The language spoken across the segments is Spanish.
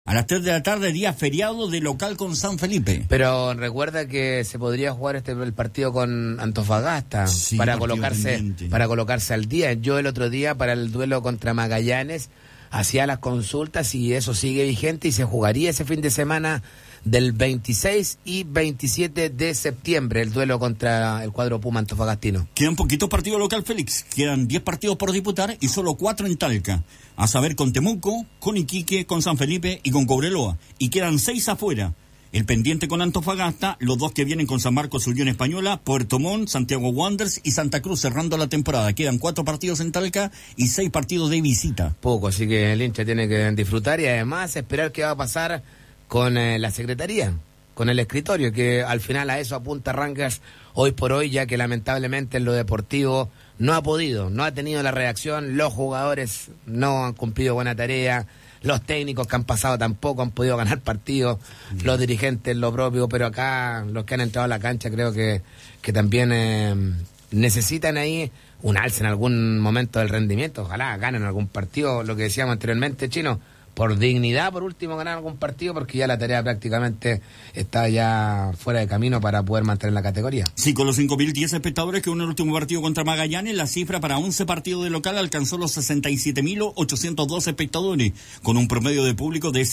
a las 3 de la tarde, día feriado de local con San Felipe. Pero recuerda que se podría jugar el partido con Antofagasta, sí, para colocarse al día. Yo el otro día, para el duelo contra Magallanes, hacía las consultas y eso sigue vigente y se jugaría ese fin de semana del 26 y 27 de septiembre, el duelo contra el cuadro Puma Antofagastino. Quedan poquitos partidos local, Félix. Quedan 10 partidos por disputar y solo 4 en Talca. A saber, con Temuco, con Iquique, con San Felipe y con Cobreloa. Y quedan 6 afuera. El pendiente con Antofagasta, los 2 que vienen con San Marcos, Unión Española, Puerto Montt, Santiago Wanderers y Santa Cruz cerrando la temporada. Quedan 4 partidos en Talca y 6 partidos de visita. Poco, así que el hincha tiene que disfrutar y además esperar qué va a pasar con la secretaría, con el escritorio, que al final a eso apunta Rangers hoy por hoy, ya que lamentablemente en lo deportivo no ha tenido la reacción, los jugadores no han cumplido buena tarea, los técnicos que han pasado tampoco han podido ganar partidos, los dirigentes lo propio, pero acá los que han entrado a la cancha creo que también necesitan ahí un alce en algún momento del rendimiento, ojalá ganen algún partido, lo que decíamos anteriormente, Chino, por dignidad, por último, ganar algún partido, porque ya la tarea prácticamente está ya fuera de camino para poder mantener la categoría. Sí, con los 5.010 espectadores que uno el último partido contra Magallanes, la cifra para 11 partidos de local alcanzó los 67.802 espectadores, con un promedio de público de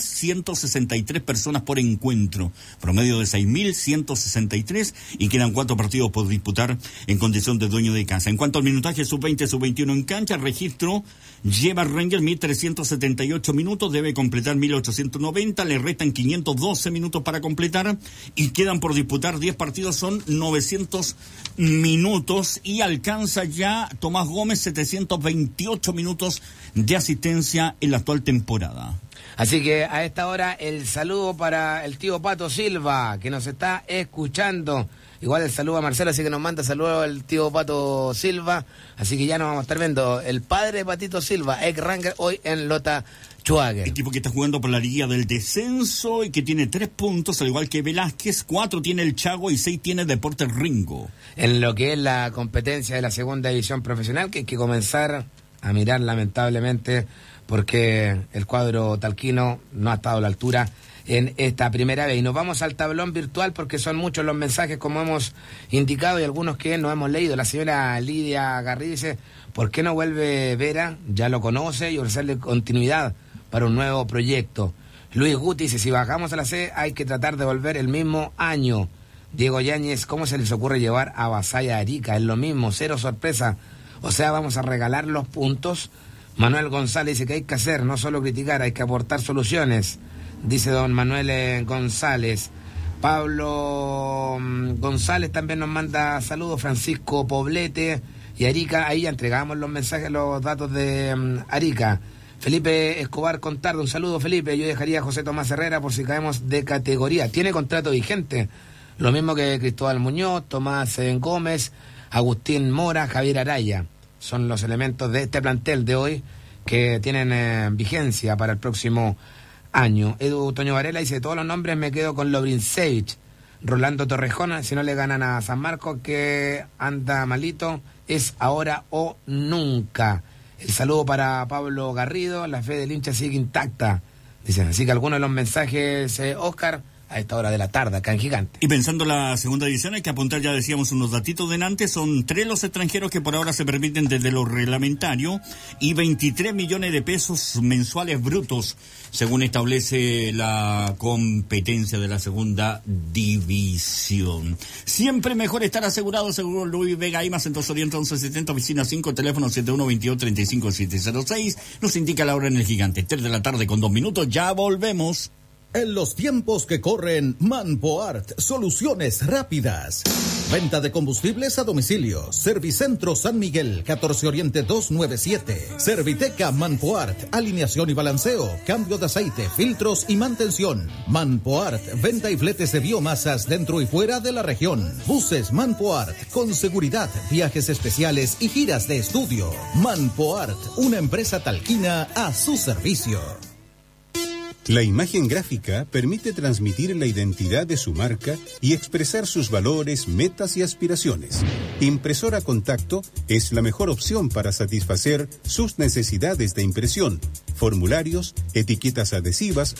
6.163 personas por encuentro. Promedio de 6.163 y quedan 4 partidos por disputar en condición de dueño de casa. En cuanto al minutaje sub-20, sub-21 en cancha, registro lleva Rangers 1.378 minutos, debe completar 1.890, le restan 512 minutos para completar y quedan por disputar 10 partidos, son 900 minutos y alcanza ya Tomás Gómez 728 minutos de asistencia en la actual temporada. Así que a esta hora el saludo para el tío Pato Silva, que nos está escuchando. Igual el saludo a Marcelo, así que nos manda saludos el tío Pato Silva. Así que ya nos vamos a estar viendo el padre de Patito Silva, ex Ranger, hoy en Lota Schwager. Equipo que está jugando por la liguilla del descenso y que tiene 3 puntos, al igual que Velázquez, 4 tiene el Chago y 6 tiene Deportes Ringo. En lo que es la competencia de la segunda división profesional, que hay que comenzar a mirar lamentablemente, porque el cuadro talquino no ha estado a la altura en esta primera vez. Y nos vamos al tablón virtual porque son muchos los mensajes, como hemos indicado, y algunos que no hemos leído. La señora Lidia Garrido dice, ¿por qué no vuelve Vera? Ya lo conoce, y ofrecerle continuidad para un nuevo proyecto. Luis Guti dice, si bajamos a la C hay que tratar de volver el mismo año. Diego Yáñez, ¿cómo se les ocurre llevar a Vasalla a Arica? Es lo mismo, cero sorpresa. O sea, vamos a regalar los puntos. Manuel González dice que hay que hacer, no solo criticar, hay que aportar soluciones. Dice don Manuel González. Pablo González también nos manda saludos. Francisco Poblete y Arica. Ahí ya entregamos los mensajes, los datos de Arica. Felipe Escobar Contardo, un saludo Felipe. Yo dejaría a José Tomás Herrera por si caemos de categoría. Tiene contrato vigente. Lo mismo que Cristóbal Muñoz, Tomás Gómez, Agustín Mora, Javier Araya. Son los elementos de este plantel de hoy que tienen vigencia para el próximo año. Edu Toño Varela dice, todos los nombres me quedo con Lobrinsevich. Rolando Torrejón, si no le ganan a San Marcos, que anda malito, es ahora o nunca. El saludo para Pablo Garrido, la fe del hincha sigue intacta. Dicen, así que algunos de los mensajes, Oscar, a esta hora de la tarde, acá en Gigante. Y pensando en la segunda división, hay que apuntar, ya decíamos, unos datitos delante. Son 3 los extranjeros que por ahora se permiten desde lo reglamentario y 23 millones de pesos mensuales brutos, según establece la competencia de la segunda división. Siempre mejor estar asegurado, seguro Luis Vega Imas, Centros Oriente 1170, oficina 5, teléfono 7122-35706. Nos indica la hora en el Gigante. 3 de la tarde con 2 minutos, ya volvemos. En los tiempos que corren, Manpoart, soluciones rápidas. Venta de combustibles a domicilio. Servicentro San Miguel, 14 Oriente 297. Serviteca Manpoart, alineación y balanceo, cambio de aceite, filtros y mantención. Manpoart, venta y fletes de biomasas dentro y fuera de la región. Buses Manpoart, con seguridad, viajes especiales y giras de estudio. Manpoart, una empresa talquina a su servicio. La imagen gráfica permite transmitir la identidad de su marca y expresar sus valores, metas y aspiraciones. Impresora Contacto es la mejor opción para satisfacer sus necesidades de impresión, formularios, etiquetas adhesivas,